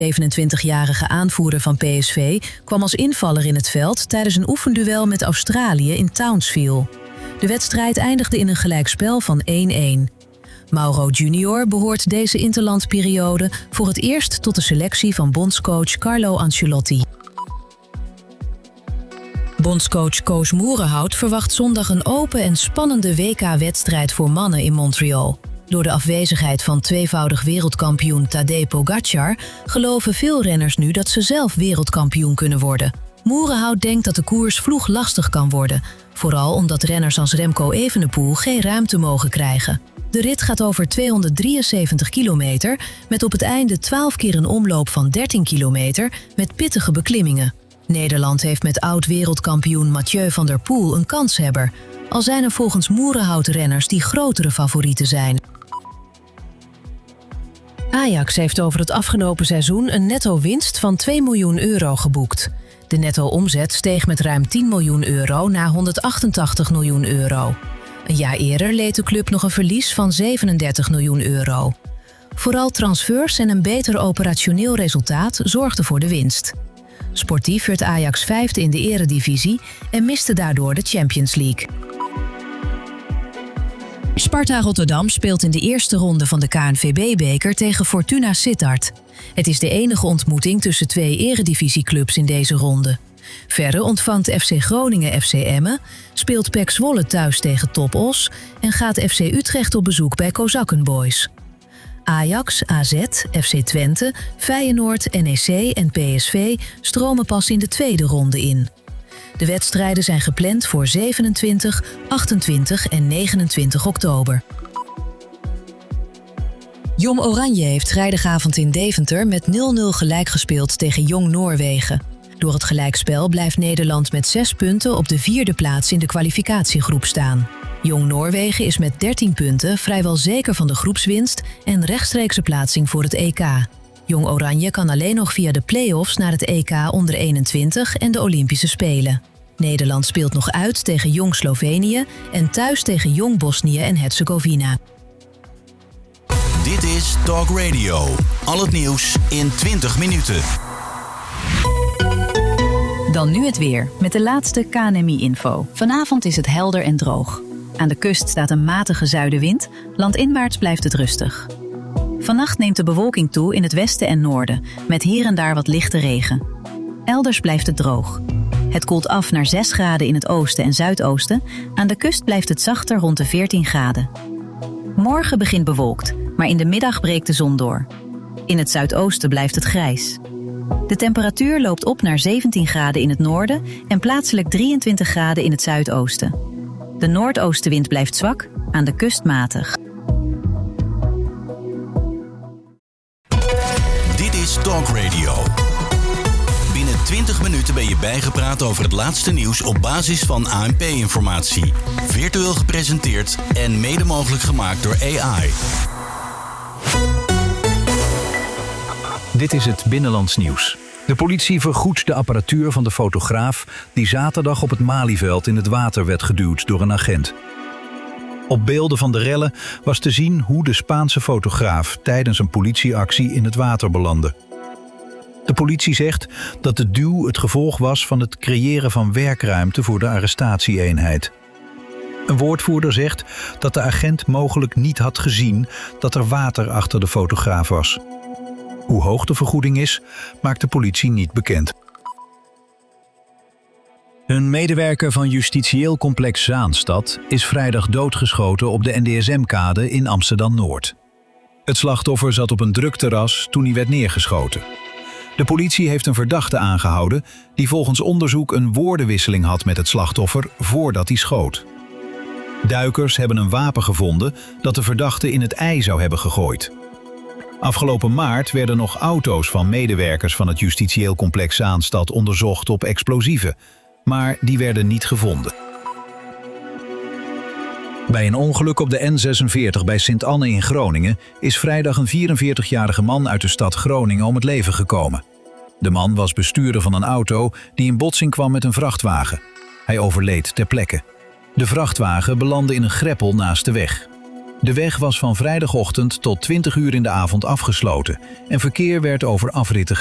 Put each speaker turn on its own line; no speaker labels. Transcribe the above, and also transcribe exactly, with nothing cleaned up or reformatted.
zevenentwintigjarige aanvoerder van P S V kwam als invaller in het veld tijdens een oefenduel met Australië in Townsville. De wedstrijd eindigde in een gelijkspel van één-één. Mauro Junior behoort deze interlandperiode voor het eerst tot de selectie van bondscoach Carlo Ancelotti. Bondscoach Koos Moerenhout verwacht zondag een open en spannende W K-wedstrijd voor mannen in Montreal. Door de afwezigheid van tweevoudig wereldkampioen Tadej Pogačar geloven veel renners nu dat ze zelf wereldkampioen kunnen worden. Moerenhout denkt dat de koers vloeg lastig kan worden, vooral omdat renners als Remco Evenepoel geen ruimte mogen krijgen. De rit gaat over tweehonderddrieënzeventig kilometer, met op het einde twaalf keer een omloop van dertien kilometer met pittige beklimmingen. Nederland heeft met oud-wereldkampioen Mathieu van der Poel een kanshebber, al zijn er volgens Moerenhout renners die grotere favorieten zijn. Ajax heeft over het afgelopen seizoen een netto-winst van twee miljoen euro geboekt. De netto-omzet steeg met ruim tien miljoen euro naar honderdachtentachtig miljoen euro. Een jaar eerder leed de club nog een verlies van zevenendertig miljoen euro. Vooral transfers en een beter operationeel resultaat zorgden voor de winst. Sportief werd Ajax vijfde in de eredivisie en miste daardoor de Champions League. Sparta Rotterdam speelt in de eerste ronde van de K N V B-beker tegen Fortuna Sittard. Het is de enige ontmoeting tussen twee eredivisieclubs in deze ronde. Verre ontvangt F C Groningen F C Emmen, speelt P E C Zwolle thuis tegen Top Os en gaat F C Utrecht op bezoek bij Kozakkenboys. Ajax, A Z, F C Twente, Feyenoord, N E C en P S V stromen pas in de tweede ronde in. De wedstrijden zijn gepland voor zevenentwintig, achtentwintig en negenentwintig oktober. Jong Oranje heeft vrijdagavond in Deventer met nul nul gelijk gespeeld tegen Jong Noorwegen. Door het gelijkspel blijft Nederland met zes punten op de vierde plaats in de kwalificatiegroep staan. Jong Noorwegen is met dertien punten vrijwel zeker van de groepswinst en rechtstreekse plaatsing voor het E K. Jong Oranje kan alleen nog via de play-offs naar het E K onder eenentwintig en de Olympische Spelen. Nederland speelt nog uit tegen Jong Slovenië en thuis tegen Jong Bosnië en Herzegovina.
Dit is Talk Radio. Al het nieuws in twintig minuten.
Dan nu het weer, met de laatste K N M I-info. Vanavond is het helder en droog. Aan de kust staat een matige zuidenwind, landinwaarts blijft het rustig. Vannacht neemt de bewolking toe in het westen en noorden, met hier en daar wat lichte regen. Elders blijft het droog. Het koelt af naar zes graden in het oosten en zuidoosten. Aan de kust blijft het zachter rond de veertien graden. Morgen begint bewolkt, maar in de middag breekt de zon door. In het zuidoosten blijft het grijs. De temperatuur loopt op naar zeventien graden in het noorden en plaatselijk drieëntwintig graden in het zuidoosten. De noordoostenwind blijft zwak, aan de kust matig.
Dit is Talk Radio. Binnen twintig minuten ben je bijgepraat over het laatste nieuws op basis van A N P-informatie. Virtueel gepresenteerd en mede mogelijk gemaakt door A I.
Dit is het Binnenlands nieuws. De politie vergoedt de apparatuur van de fotograaf die zaterdag op het Malieveld in het water werd geduwd door een agent. Op beelden van de rellen was te zien hoe de Spaanse fotograaf tijdens een politieactie in het water belandde. De politie zegt dat de duw het gevolg was van het creëren van werkruimte voor de arrestatieeenheid. Een woordvoerder zegt dat de agent mogelijk niet had gezien dat er water achter de fotograaf was. Hoe hoog de vergoeding is, maakt de politie niet bekend. Een medewerker van justitieel complex Zaanstad is vrijdag doodgeschoten op de N D S M-kade in Amsterdam-Noord. Het slachtoffer zat op een drukterras toen hij werd neergeschoten. De politie heeft een verdachte aangehouden die volgens onderzoek een woordenwisseling had met het slachtoffer voordat hij schoot. Duikers hebben een wapen gevonden dat de verdachte in het IJ zou hebben gegooid. Afgelopen maart werden nog auto's van medewerkers van het justitieel complex Zaanstad onderzocht op explosieven, maar die werden niet gevonden. Bij een ongeluk op de N zesenveertig bij Sint-Anne in Groningen is vrijdag een vierenveertigjarige man uit de stad Groningen om het leven gekomen. De man was bestuurder van een auto die in botsing kwam met een vrachtwagen. Hij overleed ter plekke. De vrachtwagen belandde in een greppel naast de weg. De weg was van vrijdagochtend tot twintig uur in de avond afgesloten en verkeer werd over afritten